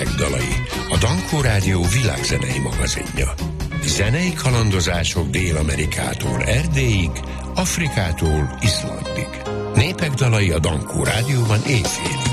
Népek dalai, a Dankó Rádió világzenei magazinja. Zenei kalandozások Dél-Amerikától Erdélyig, Afrikától Izlandig. Népek dalai a Dankó Rádióban éjfél.